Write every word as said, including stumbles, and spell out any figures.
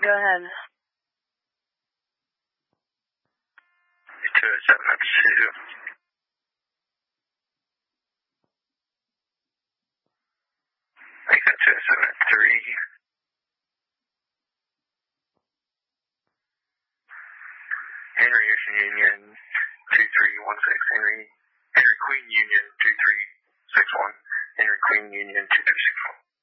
Go ahead. two seven two. Make that two seven three. Henry Ocean Union two three one six. Henry Henry Queen Union two three six one. Henry Queen Union two three six one.